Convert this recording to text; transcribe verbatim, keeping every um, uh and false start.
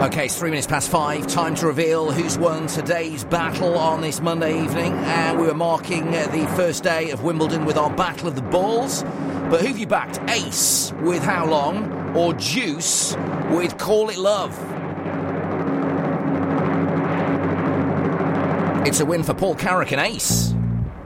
Okay, it's three minutes past five. Time to reveal who's won today's battle on this Monday evening. And we were marking uh, the first day of Wimbledon with our Battle of the Balls. But who've you backed? Ace with How Long or Juice with Call It Love? It's a win for Paul Carrick and Ace.